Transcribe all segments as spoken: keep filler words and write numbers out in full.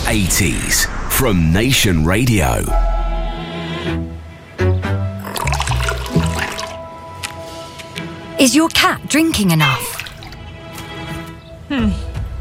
eighties from Nation Radio. Is your cat drinking enough? Hmm.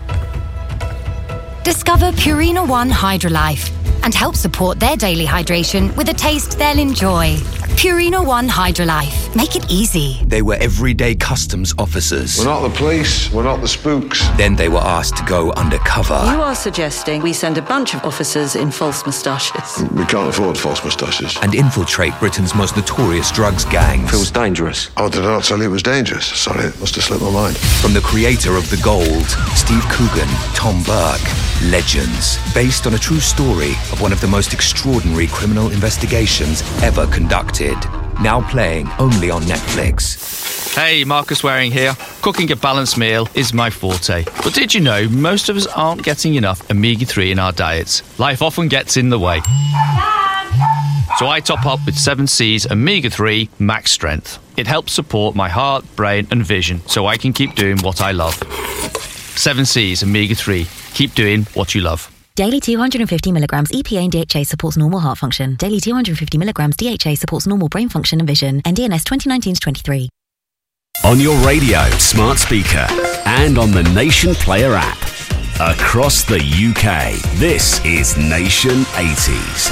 Discover Purina One Hydrolife and help support their daily hydration with a taste they'll enjoy. Purina One Hydrolife. Make it easy. They were everyday customs officers. We're not the police, we're not the spooks. Then they were asked to go undercover. You are suggesting we send a bunch of officers in false moustaches. We can't afford false moustaches. And infiltrate Britain's most notorious drugs gangs. Feels dangerous. Oh, did I not tell you it was dangerous? Sorry, it must have slipped my mind. From the creator of The Gold, Steve Coogan, Tom Burke. Legends, based on a true story of one of the most extraordinary criminal investigations ever conducted. Now playing only on Netflix. Hey, Marcus Waring here. Cooking a balanced meal is my forte. But did you know most of us aren't getting enough omega three in our diets? Life often gets in the way. So I top up with seven Seas omega three Max Strength. It helps support my heart, brain and vision so I can keep doing what I love. seven Seas omega three. Keep doing what you love. Daily two hundred fifty milligrams E P A and D H A supports normal heart function. Daily two hundred fifty milligrams D H A supports normal brain function and vision. N D N S twenty nineteen to twenty-three. On your radio, smart speaker, and on the Nation Player app. Across the U K, this is Nation eighties.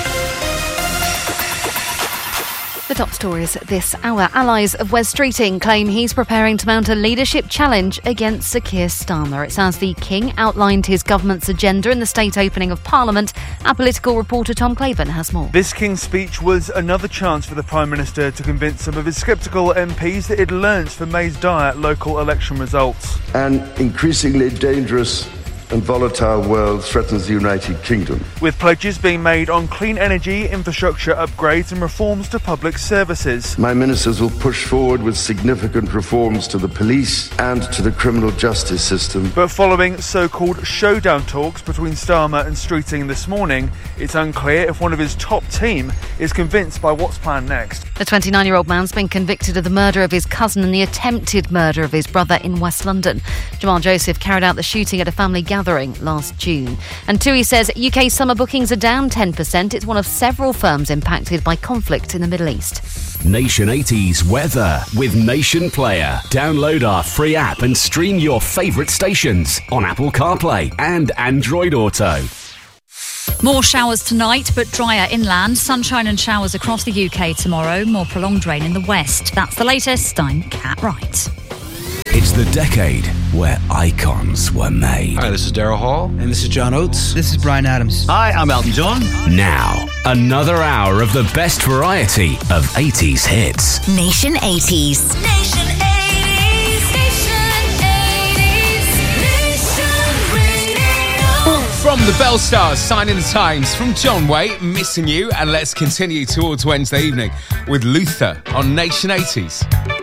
The top stories this hour. Allies of Wes Streeting claim he's preparing to mount a leadership challenge against Sir Keir Starmer. It's as the King outlined his government's agenda in the state opening of Parliament. Our political reporter Tom Claiborne has more. This King's speech was another chance for the Prime Minister to convince some of his sceptical M Ps that he'd learnt from May's dire local election results. An increasingly dangerous and volatile world threatens the United Kingdom. With pledges being made on clean energy, infrastructure upgrades and reforms to public services. My ministers will push forward with significant reforms to the police and to the criminal justice system. But following so-called showdown talks between Starmer and Streeting this morning, it's unclear if one of his top team is convinced by what's planned next. The twenty-nine-year-old man's been convicted of the murder of his cousin and the attempted murder of his brother in West London. Jamal Joseph carried out the shooting at a family gathering last June. And TUI says U K summer bookings are down ten percent. It's one of several firms impacted by conflict in the Middle East. Nation eighties weather with Nation Player. Download our free app and stream your favourite stations on Apple CarPlay and Android Auto. More showers tonight, but drier inland. Sunshine and showers across the U K tomorrow. More prolonged rain in the west. That's the latest. I'm Kat Wright. It's the decade where icons were made. Hi, this is Daryl Hall. And this is John Oates. This is Bryan Adams. Hi, I'm Elton John. Now, another hour of the best variety of eighties hits. Nation eighties. Nation eighties. Nation eighties. Nation Radio. From the Bell Stars, signing the Times. From John Waite, Missing You. And let's continue towards Wednesday evening with Luther on Nation eighties.